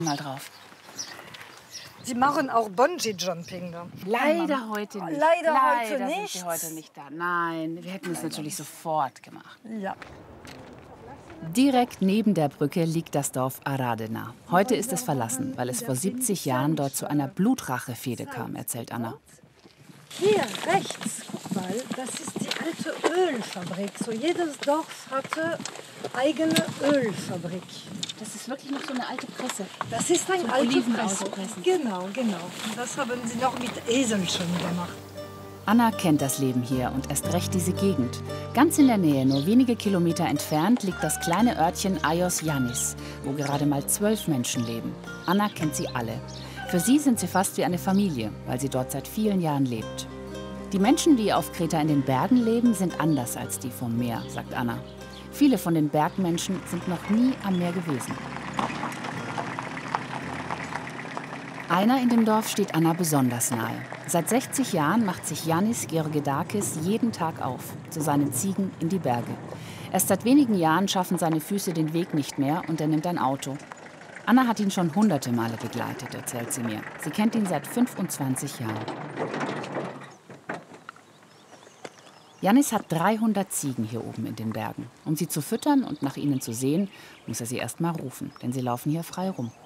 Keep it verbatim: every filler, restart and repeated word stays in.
mal drauf. Sie machen auch Bungee-Jumping da. Leider heute nicht. Leider, Leider heute sind nicht. Sie heute nicht da. Nein, wir hätten es natürlich sofort gemacht. Ja. Direkt neben der Brücke liegt das Dorf Aradena. Heute ist es verlassen, weil es vor siebzig Jahren dort zu einer Blutrachefehde kam, erzählt Anna. Hier rechts, guck mal, das ist die alte Ölfabrik. So jedes Dorf hatte eigene Ölfabrik. Das ist wirklich noch so eine alte Presse. Das ist ein Zum alte Oliven Presse. auspressen. Genau, genau. Und das haben sie noch mit Eselchen gemacht. Anna kennt das Leben hier und erst recht diese Gegend. Ganz in der Nähe, nur wenige Kilometer entfernt, liegt das kleine Örtchen Ayos Yannis, wo gerade mal zwölf Menschen leben. Anna kennt sie alle. Für sie sind sie fast wie eine Familie, weil sie dort seit vielen Jahren lebt. Die Menschen, die auf Kreta in den Bergen leben, sind anders als die vom Meer, sagt Anna. Viele von den Bergmenschen sind noch nie am Meer gewesen. Einer in dem Dorf steht Anna besonders nahe. Seit sechzig Jahren macht sich Yannis Georgidakis jeden Tag auf, zu seinen Ziegen in die Berge. Erst seit wenigen Jahren schaffen seine Füße den Weg nicht mehr und er nimmt ein Auto. Anna hat ihn schon hunderte Male begleitet, erzählt sie mir. Sie kennt ihn seit fünfundzwanzig Jahren. Yannis hat dreihundert Ziegen hier oben in den Bergen. Um sie zu füttern und nach ihnen zu sehen, muss er sie erst mal rufen, denn sie laufen hier frei rum.